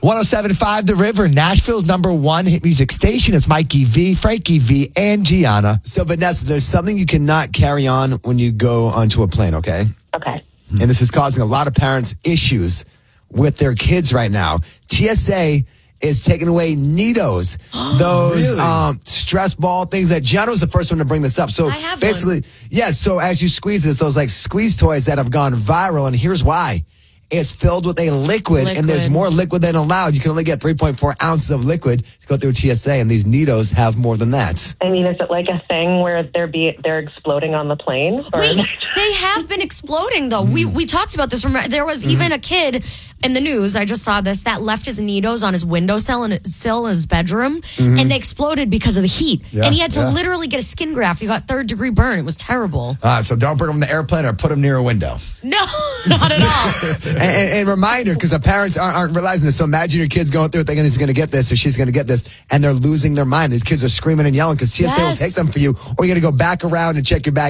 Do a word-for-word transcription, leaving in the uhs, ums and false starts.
one oh seven point five The River, Nashville's number one hit music station. It's Mikey V, Frankie V, and Gianna. So, Vanessa, there's something you cannot carry on when you go onto a plane, okay? Okay. And this is causing a lot of parents issues with their kids right now. T S A is taking away Nidos, those Really? um, stress ball things that Gianna was the first one to bring this up. So I have basically, one. yeah, so as you squeeze this, those like squeeze toys that have gone viral, and here's why. It's filled with a liquid, and there's Liquid. more liquid than allowed. You can only get three point four ounces of liquid to go through T S A, and these Nidos have more than that. I mean, is it like a thing where they're be they're exploding on the plane? Or Wait, they have been exploding though. We we talked about this. Remember, there was even a kid in the news. I just saw this that left his Nidos on his windowsill in sill in his bedroom, and they exploded because of the heat. Yeah, and he had to yeah. literally get a skin graft. He got third degree burn. It was terrible. All right, so don't bring them on the airplane or put them near a window. No, not at all. and, and, and reminder, because the parents aren't, aren't realizing this. So imagine your kid's going through it thinking he's going to get this or she's going to get this, and they're losing their mind. These kids are screaming and yelling because T S A Yes. will take them for you, or you got to go back around and check your bag.